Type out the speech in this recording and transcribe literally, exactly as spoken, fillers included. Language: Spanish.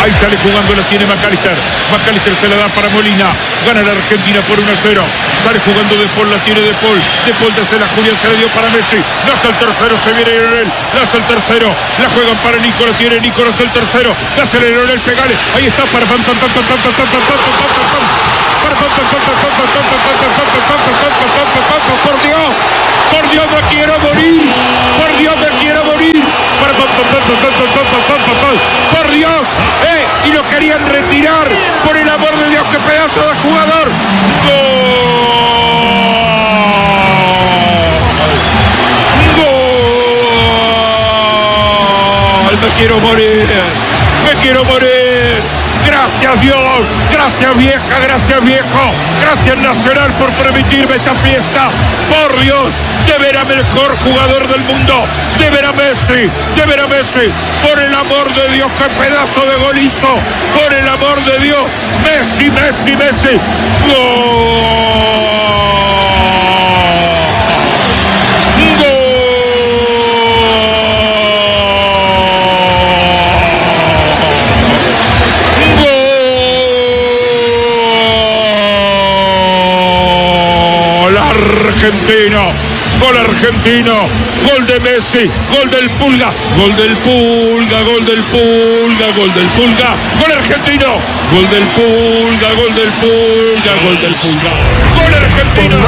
Ahí sale jugando, la tiene McAllister. McAllister se la da para Molina. Gana la Argentina por uno a cero. Sale jugando De Paul, la tiene De Paul. De Paul de la Julián, se la dio para Messi. Nace el tercero, se viene Lionel. Nace el tercero. La juegan para Nico, la tiene Nico, nace el tercero. Nace Lionel, pegale. Ahí está para pam pam pam pam pam pam pam pam pam pam. Para pam pam pam pam pam pam pam pam pam pam pam. Por Dios, por Dios me quiero morir. Por Dios me quiero morir. Para pam pam pam pam pam pam pam pam pam. Por Dios, eh, y lo querían retirar. Por el amor de Dios, qué pedazo de jugador. Me quiero morir, me quiero morir. Gracias Dios, gracias vieja, gracias viejo, gracias Nacional por permitirme esta fiesta. Por Dios, de ver a mejor jugador del mundo, de ver a Messi, de ver a Messi. Por el amor de Dios, qué pedazo de gol hizo. Por el amor de Dios, Messi, Messi, Messi. ¡Gol! Argentino, gol argentino, gol de Messi, gol del Pulga, gol del Pulga, gol del Pulga, gol del Pulga, gol argentino, gol del Pulga, gol del Pulga, gol del Pulga, gol argentino.